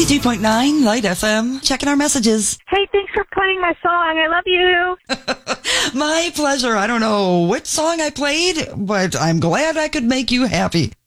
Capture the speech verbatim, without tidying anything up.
ninety-two point nine Light F M. Checking our messages. Hey, thanks for playing my song. I love you. My pleasure. I don't know which song I played, but I'm glad I could make you happy.